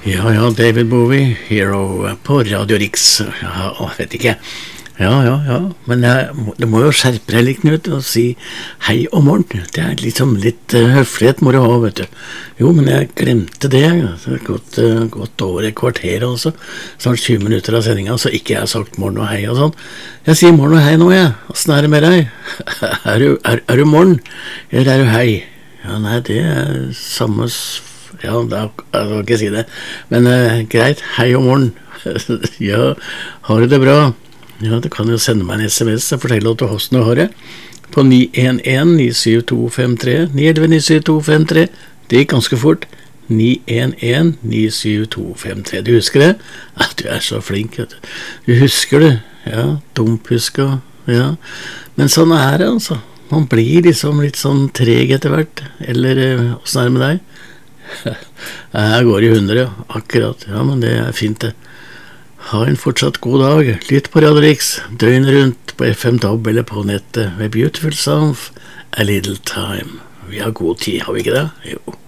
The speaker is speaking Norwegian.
Ja, ja, David Bowie, Hero på Radio Rix. Ja, vet ikke. Ja, men du må jo skjerpe deg litt, Knut, og si hei og morgen. Det liksom litt høflighet må du ha, vet du. Jo, men jeg glemte det. Det har gått over et kvarter også. Snart 20 minutter av sendingen, så ikke jeg har sagt morgen og hei og sånn. Jeg sier morgen og hei nå, jeg. Hvordan det med deg? Er du morgen? Eller er du hei? Ja, nei, det samme... Ja, jeg skal ikke si det. Men greit, hei og morgen. Ja, har du det bra? Ja, du kan jo sende meg en SMS og fortelle hvordan du har det. På 911-97253, 911-97253. Det gikk ganske fort. 911-97253. Du husker det? Ja, du så flink, vet du. Du husker det. Ja, dumphusker. Ja, men sånn det altså. Man blir liksom litt sånn treg etter hvert. Eller hvordan det med deg? Jeg går i 100, akkurat. Ja, men det fint det. Ha en fortsatt god dag. Lytt på Radio Rix, døgn rundt på FM DAB eller på nettet. A beautiful sound, a little time. Vi har god tid, har vi ikke det? Jo.